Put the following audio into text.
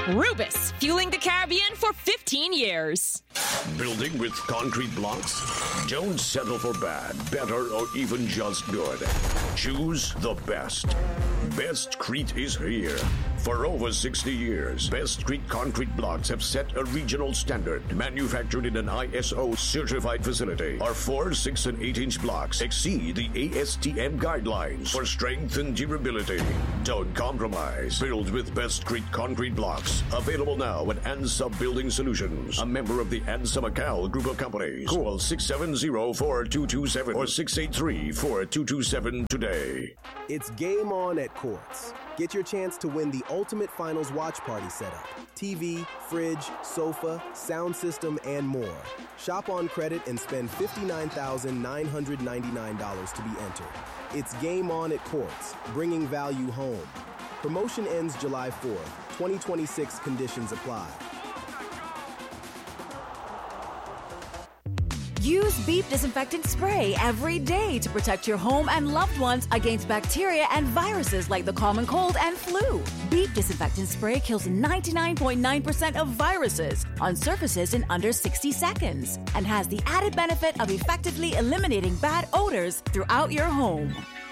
Rubus, fueling the Caribbean for 15 years. Building with concrete blocks? Don't settle for bad, better, or even just good. Choose the best. Bestcrete is here. For over 60 years, Bestcrete concrete blocks have set a regional standard. Manufactured in an ISO certified facility, our 4, 6, and 8-inch blocks exceed the ASTM guidelines for strength and durability. Don't compromise. Build with Bestcrete concrete blocks. Available now at ANSA Building Solutions, a member of the ANSA Macau Group of Companies. Call 670-4227 or 683-4227 today. It's game on at Quartz. Get your chance to win the ultimate finals watch party setup. TV, fridge, sofa, sound system, and more. Shop on credit and spend $59,999 to be entered. It's game on at Quartz, bringing value home. Promotion ends July 4th. 2026 conditions apply. Use Beep Disinfectant Spray every day to protect your home and loved ones against bacteria and viruses like the common cold and flu. Beep Disinfectant Spray kills 99.9% of viruses on surfaces in under 60 seconds and has the added benefit of effectively eliminating bad odors throughout your home.